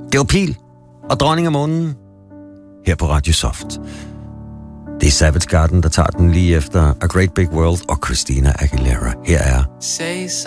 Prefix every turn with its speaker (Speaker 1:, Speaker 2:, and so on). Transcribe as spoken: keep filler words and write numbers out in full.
Speaker 1: Det var Pil og Dronning af Månen her på Radio Soft. Det er Savage Garden, der tager den lige efter A Great Big World og Christina Aguilera. Her er